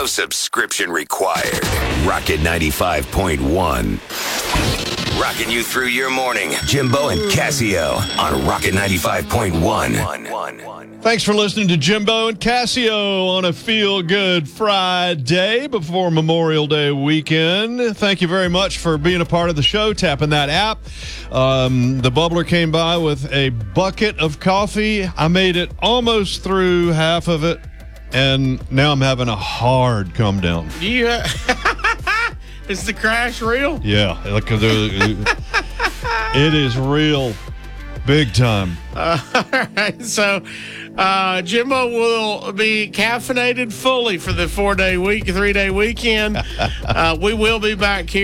No subscription required. Rocket 95.1. Rocking you through your morning. Jimbo and Casio on Rocket 95.1. Thanks for listening to Jimbo and Casio on a feel-good Friday before Memorial Day weekend. Thank you very much for being a part of the show, tapping that app. The bubbler came by with a bucket of coffee. I made it almost through half of it, and now I'm having a hard come down. Is the crash real? Yeah, it is real, big time. All right, so Jimbo will be caffeinated fully for the 3-day weekend. We will be back here